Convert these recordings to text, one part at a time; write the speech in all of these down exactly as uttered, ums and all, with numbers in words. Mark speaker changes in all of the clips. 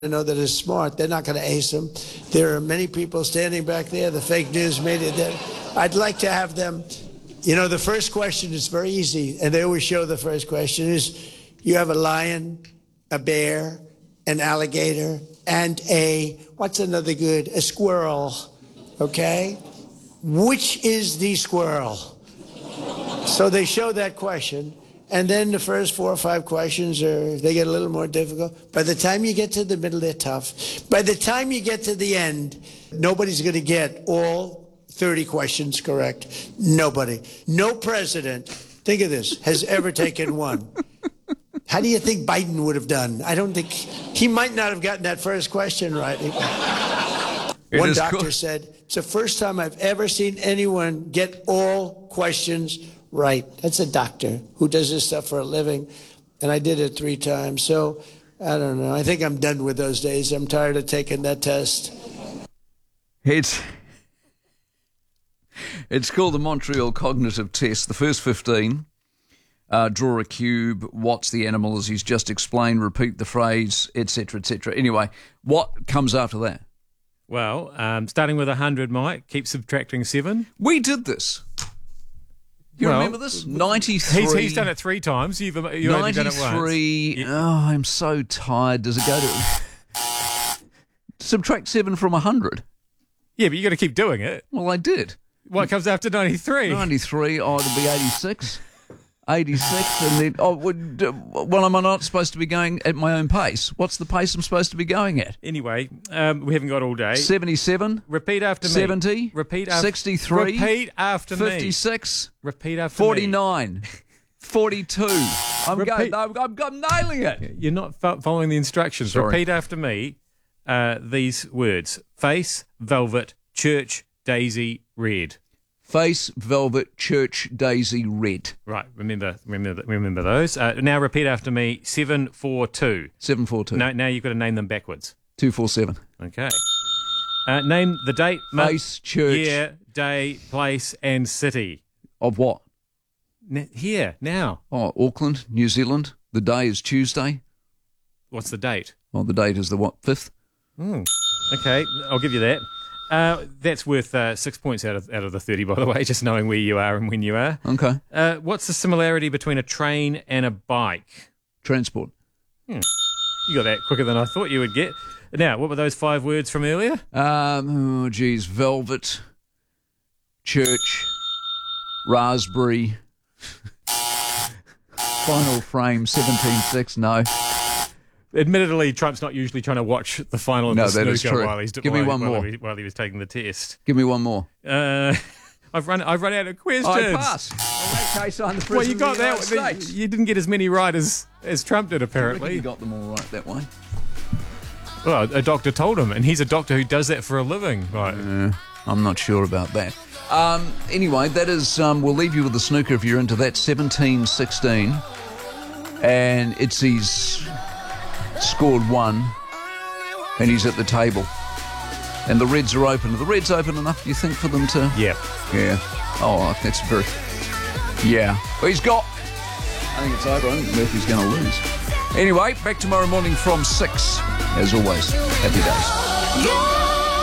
Speaker 1: I know that is smart. They're not going to ace them. There are many people standing back there, the fake news media. That I'd like to have them. You know, the first question is very easy, and they always show the first question is, you have a lion, a bear, an alligator, and a, what's another good, a squirrel, okay? Which is the squirrel? So they show that question. And then the first four or five questions are, they get a little more difficult. By the time you get to the middle, they're tough. By the time you get to the end, nobody's going to get all thirty questions correct. Nobody. No president, think of this, has ever taken one. How do you think Biden would have done? I don't think, he might not have gotten that first question right. One doctor cool. said, it's the first time I've ever seen anyone get all questions right. That's a doctor who does this stuff for a living, and I did it three times. So, I don't know. I think I'm done with those days. I'm tired of taking that test.
Speaker 2: It's, it's called the Montreal Cognitive Test. The first fifteen, uh, draw a cube, what's the animal as he's just explained, repeat the phrase, et cetera, et cetera. Anyway, what comes after that?
Speaker 3: Well, um, starting with one hundred, Mike, keep subtracting seven.
Speaker 2: We did this. You well, remember this? ninety-three.
Speaker 3: He's, he's done it three times. You've, you've only done it once.
Speaker 2: ninety-three. Oh, I'm so tired. Does it go to... Subtract seven from one hundred?
Speaker 3: Yeah, but you got to keep doing it.
Speaker 2: Well, I did.
Speaker 3: What comes after ninety-three?
Speaker 2: ninety-three, oh, it'll be eighty-six. eighty-six, and then... Oh, well, am I not supposed to be going at my own pace? What's the pace I'm supposed to be going at?
Speaker 3: Anyway, um, we haven't got all day.
Speaker 2: seventy-seven.
Speaker 3: Repeat after me.
Speaker 2: seventy.
Speaker 3: Repeat after
Speaker 2: sixty-three.
Speaker 3: Repeat after
Speaker 2: fifty-six,
Speaker 3: me.
Speaker 2: fifty-six.
Speaker 3: Repeat after
Speaker 2: forty-nine. Me. forty-two. I'm
Speaker 3: Repeat.
Speaker 2: going. I'm, I'm, I'm nailing it.
Speaker 3: You're not fo- following the instructions.
Speaker 2: Sorry.
Speaker 3: Repeat after me uh, these words: face, velvet, church, daisy, red.
Speaker 2: Face, velvet, church, daisy, red.
Speaker 3: Right, remember remember, remember those. Uh, now repeat after me, seven four two.
Speaker 2: seven four two.
Speaker 3: No, now you've got to name them backwards.
Speaker 2: two four seven.
Speaker 3: Okay. Uh, name the date,
Speaker 2: Face,
Speaker 3: month,
Speaker 2: church.
Speaker 3: year, day, place, and city.
Speaker 2: Of what?
Speaker 3: Ne- here, now.
Speaker 2: Oh, Auckland, New Zealand. The day is Tuesday.
Speaker 3: What's the date?
Speaker 2: Oh, the date is the what, fifth?
Speaker 3: Mm. Okay, I'll give you that. Uh, that's worth uh, six points out of out of the thirty, by the way, just knowing where you are and when you are.
Speaker 2: Okay.
Speaker 3: Uh, what's the similarity between a train and a bike?
Speaker 2: Transport.
Speaker 3: Hmm. You got that quicker than I thought you would get. Now, what were those five words from earlier?
Speaker 2: Um, oh, geez. Velvet, church, raspberry, final frame, seventeen six, no.
Speaker 3: Admittedly, Trump's not usually trying to watch the final of
Speaker 2: no,
Speaker 3: the
Speaker 2: that is
Speaker 3: snooker
Speaker 2: true.
Speaker 3: while he's
Speaker 2: Give
Speaker 3: while,
Speaker 2: me one
Speaker 3: while
Speaker 2: more.
Speaker 3: He, while he was taking the test.
Speaker 2: Give me one more.
Speaker 3: Uh, I've run. I've run out of questions.
Speaker 2: I pass. In that case, I'm the president
Speaker 3: well, you got
Speaker 2: of the
Speaker 3: that.
Speaker 2: United States.
Speaker 3: You didn't get as many right as as Trump did, apparently.
Speaker 2: You got them all right that way.
Speaker 3: Well, a doctor told him, and he's a doctor who does that for a living. Right.
Speaker 2: Uh, I'm not sure about that. Um, anyway, that is. Um, we'll leave you with the snooker if you're into that. seventeen sixteen, and it's his. Scored one, and he's at the table. And the Reds are open. Are the Reds open enough, do you think, for them to...
Speaker 3: Yeah.
Speaker 2: Yeah. Oh, that's very... Yeah. Well, he's got... I think it's over. I think Murphy's going to lose. Anyway, back tomorrow morning from six. As always, happy days.
Speaker 4: Yeah.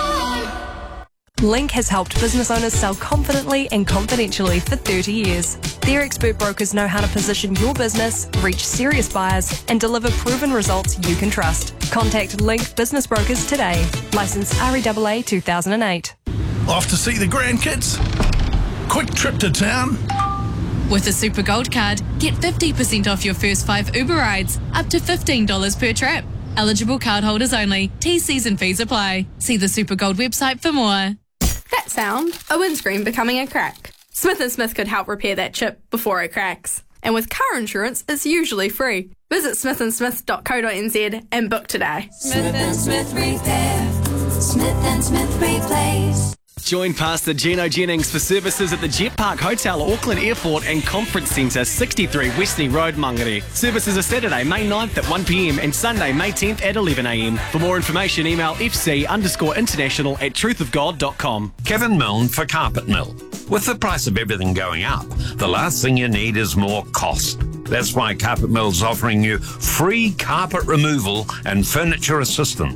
Speaker 4: Link has helped business owners sell confidently and confidentially for thirty years. Their expert brokers know how to position your business, reach serious buyers, and deliver proven results you can trust. Contact Link Business Brokers today. Licensed R E A A two thousand eight.
Speaker 5: Off to see the grandkids? Quick trip to town?
Speaker 6: With a Super Gold card, get fifty percent off your first five Uber rides, up to fifteen dollars per trip. Eligible cardholders only. T Cs and fees apply. See the Super Gold website for more.
Speaker 7: That sound, a windscreen becoming a crack. Smith and Smith could help repair that chip before it cracks. And with car insurance, it's usually free. Visit smith and smith dot co dot n z and book today.
Speaker 8: Smith and Smith Repair. Smith and Smith Replace.
Speaker 9: Join Pastor Gino Jennings for services at the Jet Park Hotel, Auckland Airport and Conference Centre, sixty-three Westney Road, Mangere. Services are Saturday, May ninth at one p m and Sunday, May tenth at eleven a m. For more information, email fc underscore international at truth of god dot com.
Speaker 10: Kevin Milne for Carpet Mill. With the price of everything going up, the last thing you need is more cost. That's why Carpet Mill's offering you free carpet removal and furniture assistance.